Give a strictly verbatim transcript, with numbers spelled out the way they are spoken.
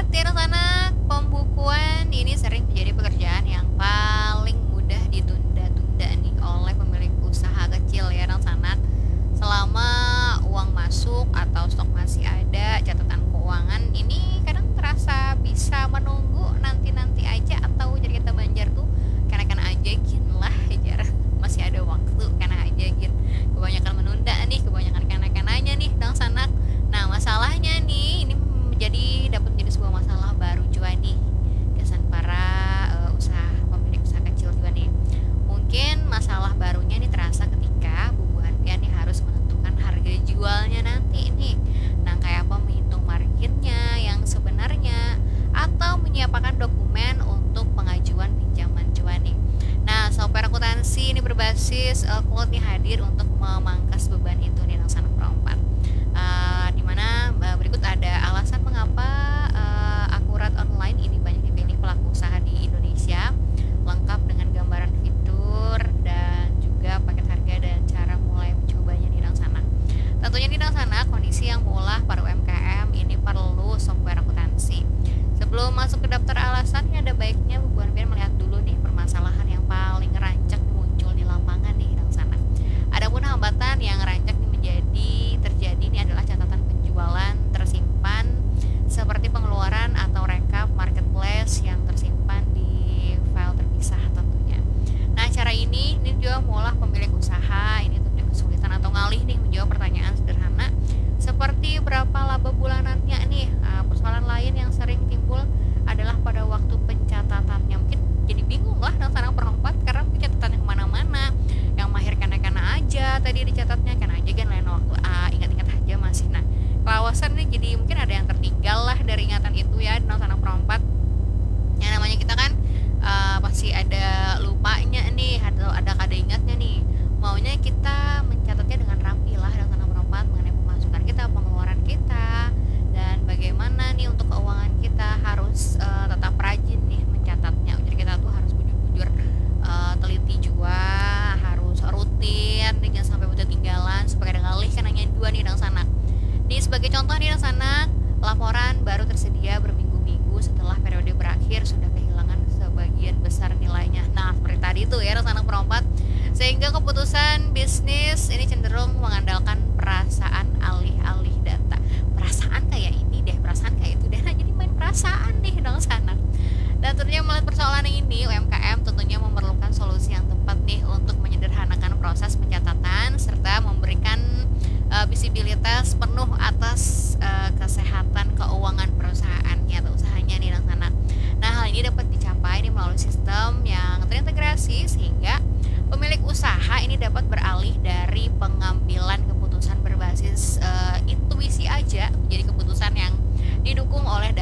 di sana pembukuan ini sering menjadi pekerjaan yang paling mudah ditunda-tunda nih oleh pemilik usaha kecil ya anak sanak. Selama uang masuk atau stok masih ada, catatan keuangan ini kadang terasa bisa menunggu nanti-nanti aja atau jadi kita banjar tuh karena aja gin lah jar masih ada waktu karena aja gin kebanyakan menunda nih, kebanyakan karena-karenanya nih dang sanak. Nah masalahnya nih ini menjadi dapat menjadi sebuah masalah baru juga nih kesan para uh, usaha pemilik usaha kecil juga nih. Mungkin masalah barunya nih terasa ketika Bu Hanpian nih harus menentukan harga jualnya nanti nih. Nah kayak apa menghitung marginnya yang sebenarnya atau menyiapkan dokumen untuk pengajuan pinjaman cuan nih. Nah software akuntansi ini berbasis uh, cloud nih hadir untuk memangkas beban itu nih yang sangat perempat. Uh, dimana uh, berikut ada alasan mengapa uh, akurat online ini banyak dipilih pelaku usaha di Indonesia, lengkap dengan gambaran fitur dan juga paket harga dan cara mulai mencobanya di sana. Tentunya di sana kondisi yang mengolah para U M K M ini perlu software akuntansi. Sebelum masuk ke daftar alasan, ada baiknya Bu Hanpian melihat dulu nih permasalahan yang paling rancak muncul di lapangan nih di sana. Adapun hambatan yang rancak menjadi terjadi ini adalah catatan penjualan tersimpan seperti pengeluaran atau rekap marketplace yang tersimpan di file terpisah tentunya. Nah cara ini ini juga mengolah pemilik usaha ini tentunya kesulitan atau ngalih nih menjawab pertanyaan sederhana seperti berapa laba bulanannya nih. Uh, persoalan lain yang sering timbul adalah pada waktu pencatatannya mungkin jadi bingung lah dan sarang perempat karena mungkin catatannya kemana-mana yang mahir karena-karena aja tadi dicatatnya karena aja kan lain waktu ah, ingat-ingat aja masih. Nah kawasan ini jadi mungkin ada yang tertinggal lah dari ingatan itu ya dan sarang perempat yang namanya kita kan uh, pasti ada lupanya nih atau ada kada ingatnya nih maunya kita mencatatnya dengan rapi lah dan sarang perempat mengenai pemasukan kita, pengeluaran kita dan bagaimana nih untuk keuangan kita harus uh, tetap rajin nih mencatatnya. Jadi kita tuh harus bujur-bujur uh, teliti juga, harus rutin nih, jangan sampai butuh tinggalan supaya ada ngalih kan hanya dua nih dang sana. Nih sebagai contoh nih dang sana, laporan baru tersedia berminggu-minggu setelah periode berakhir sudah kehilangan sebagian besar nilainya. Nah seperti tadi tuh ya dang sana perempat, sehingga keputusan bisnis ini cenderung mengandalkan perasaan alih-alih data. Perasaan kayak ini deh, perasaan kayak itu deh. Nah, jadi main perasaan nih dong sana. Dan tentunya melihat persoalan ini, U M K M tentunya memerlukan solusi yang tepat nih untuk menyederhanakan proses pencatatan serta memberikan uh, visibilitas penuh atas uh, kesehatan keuangan perusahaannya atau usahanya nih dong sana. Nah, hal ini dapat dicapai nih melalui sistem yang terintegrasi sehingga pemilik usaha ini dapat beralih dari pengambilan keputusan berbasis uh, intuisi aja menjadi keputusan yang didukung oleh